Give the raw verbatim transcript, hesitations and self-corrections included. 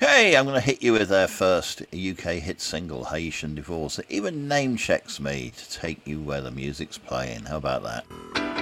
Hey, I'm going to hit you with their first U K hit single, Haitian Divorce. It even name checks me to take you where the music's playing. How about that?